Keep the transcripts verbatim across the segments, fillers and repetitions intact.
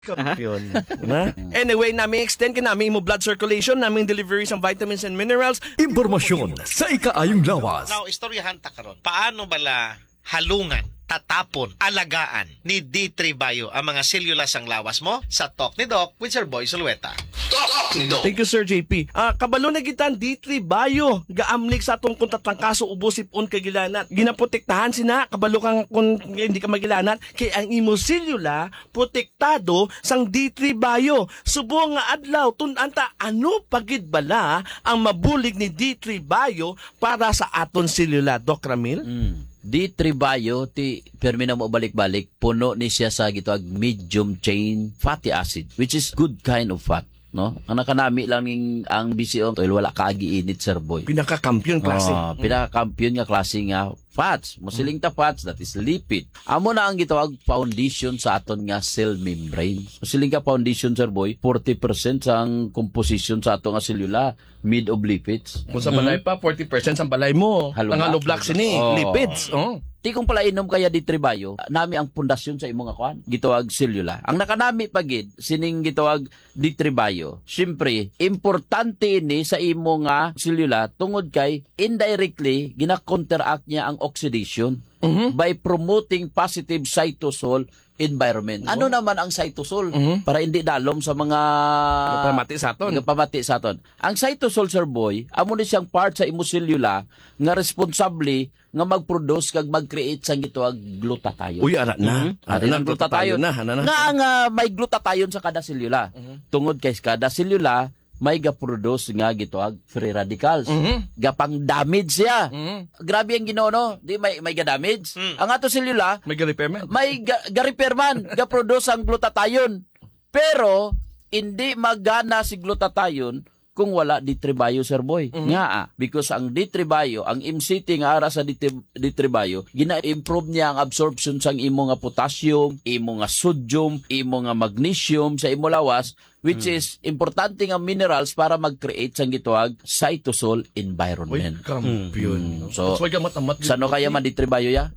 Kampiyon. Na? Anyway, namin extend ka namin mo blood circulation, namin delivery ng vitamins and minerals. Impormasyon sa ikaayong lawas. Now, istoryahan ta karon. Paano bala halungan, tatapon, alagaan ni D three Bio ang mga sellulas ang lawas mo sa Talk ni Doc with Sir Boy Sulueta. Talk ni Doc. Thank you, Sir J P. Ah, kabalo na gitan D three Bio. Gaamlik sa atong kuntatang kaso ubosipon kay gilanat. Ginaprotektahan sina kabalo kang kung hindi ka magilanat kay ang imo selula protektado sang D three Bio. Subo nga adlaw tun-anta ano pagid bala ang mabulig ni D three Bio para sa aton selula, Doc Ramil? Mm. D three Bio, ti permi na mo balik-balik, puno ni siya sa gitawag medium chain fatty acid, which is good kind of fat. No? Ang nakanami lang ng ang B C O oil, wala kaagi-init, Sir Boy. Pinaka-kampiyon klase. Oh, pinaka-kampiyon nga klase nga fats. Musiling ta fats, that is lipid. Amo na ang gitawag foundation sa aton nga cell membrane. Musiling ka foundation, Sir Boy, forty percent sa ang composition sa aton nga selula made of lipids. Kung sa balay pa, forty percent sa balay mo. Halong ang halo blocks ini, oh. lipids. Oh. Ti kung pala inom kaya di tribayo, nami ang pundasyon sa imong akuan, gitawag selula. Ang nakanami pagid sining gitawag di tribayo. Siyempre, importante ini sa imong nga selula tungod kay indirectly gina-counteract niya ang oxidation mm-hmm. by promoting positive cytosol environment. Ano oh. naman ang cytosol? Mm-hmm. Para hindi dalom sa mga pamati sa aton. Pamati sa aton. Ang cytosol, Sir Boy, amo ni siyang part sa imo selula nga responsable nga mag-produce kag mag-create sang gitawag glutathione. Uy, ara na. Mm-hmm. Ara na glutathione na. na. Nga nga may glutathione sa kada selula. Mm-hmm. Tungod kay kada selula may ga-produce nga gitawag free radicals. Mm-hmm. Gapang damage siya. Mm-hmm. Grabe ang Ginoo, no? Di may may ga-damage. Mm. Ang ato selula may ga-repair man. May ga-repair man, ga-produce ang glutathione. Pero hindi magana si glutathione kung wala D three Bio, Sir Boy. Mm-hmm. Nga ah, because ang D three Bio, ang M C T nga ara sa D three Bio, gina-improve niya ang absorption sang imo nga potassium, imo nga sodium, imo nga magnesium sa imo lawas, which mm. is importante nga minerals para mag-create sang gitawag cytosol environment. Uy, kampiyon. Mm. So, sano kaya man D three Bio ya?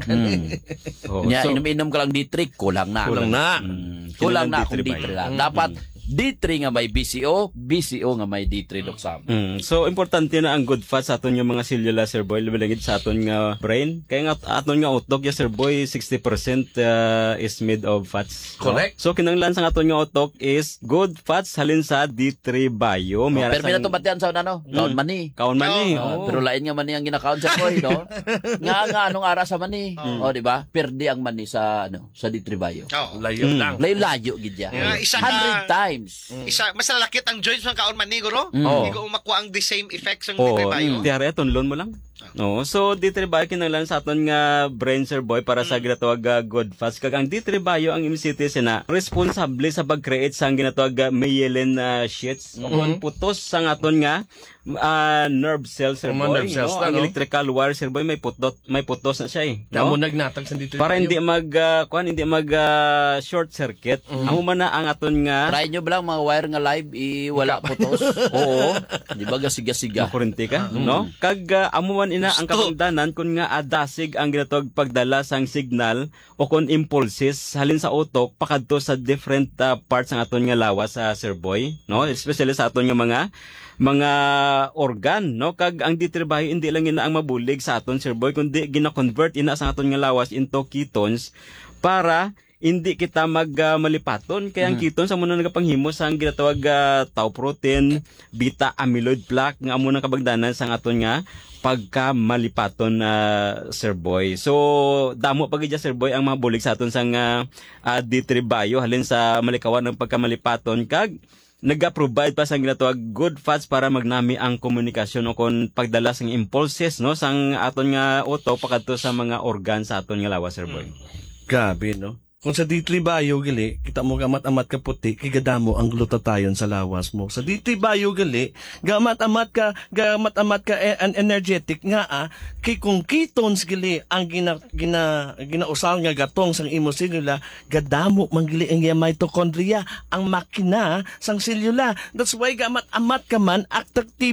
mm. oh, Nya, so, inom-inom ka lang D three, kulang na. Kulang na. Mm. Kulang na kung D three lang. Dapat D three nga may B C O, B C O nga may D three, Doc Sam. Mm. So, importante na ang good fats sa aton yung mga selula, Sir Boy, lumalangit sa aton nga brain. Kaya nga aton nga utok, ya, Sir Boy, sixty percent uh, is made of fats. Correct. No? So, kinanglan sa aton nga utok is good fats halin sa D three Bio. Oh, pero may natubatian sa unano, mm. kaon mani. Kaon mani. Oh. Oh. Pero lain nga mani ang ginakaon, Sir Boy, no? nga nga, anong ara sa mani? Oh, oh di ba? Perdi ang mani sa, ano, sa D three Bio. Oh. Layo mm. lang. Layo-layo, gidya. Yeah, isa one hundred ka, times. Mm. Isa, mas lalakit ang joints ng kaon man ni Guro. Mm. Hindi ko makuha ang the same effects ng oh, D three Bio. Mm. Tiyari, tunlon mo lang. No, so D three Bio kinanglan sa aton nga brain, Sir Boy, para sa ginatawag uh, good fats. Kag ang D three Bio ang M C T sina responsable sa pag-create sang ginatawag uh, myelin uh, sheets mm-hmm. o putos sang aton nga uh, nerve cells, Sir Boy. Nerve cells no? na, Ang no? electrical wire, Sir Boy, may putot, may putos na siya eh. No? No? nagnatag sa D three para Bio. hindi mag uh, kuan hindi mag uh, short circuit. Mm-hmm. Amo man na ang aton nga try nyo ba lang mga wire nga live i wala putos. oo, di ba gasiga-siga. Makurente ka, mm-hmm. no? Kag uh, amo man ina ang kapangdanan kun nga adasig ang ginatawag pagdala sang signal o kun impulses halin sa utok pakadto sa different uh, parts ng aton nga lawas sa uh, Sir Boy, no? Especially sa aton nga mga mga organ, no? Kag ang D three Bio hindi lang ina ang mabulig sa aton, Sir Boy, kundi gina-convert ina sa aton nga lawas into ketones para hindi kita mag uh, malipaton. Kaya ang mm. ketones amo na nagapanghimo sa ang ginatawag uh, tau protein, beta amyloid plaque nga amo nang kabagdanan sa aton nga pagka malipaton na uh, Sir Boy. So damo pag idya, Sir Boy, ang mabulig sa aton sang uh, uh, D three Bio halin sa malikawan ng pagkamalipaton kag naga-provide pa sang ginatawag good fats para magnami ang komunikasyon o kon pagdala sang impulses, no, sang aton nga utok pakadto sa mga organ sa aton nga lawas, Sir Boy. Grabe, no? Kung sa D three Bio gali, kita mo gamat-amat ka puti, kigadamo ang glutathione sa lawas mo. Sa D three Bio gali, gamat-amat ka, gamat-amat ka eh, an energetic nga ah, kay kung ketones gali ang gina, gina, ginausal nga gatong sang imo selula, gadamo manggili ang iya mitochondria, ang makina sang selula. That's why gamat-amat ka man atraktibo.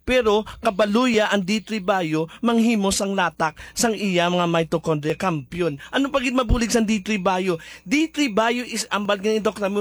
pero kabaluya ang D three bio manghimo sang latak sang iya mga mitochondria kampiyon. Ano pagid mabulig sang D three bio? D three bio is ambal nga ni Doctor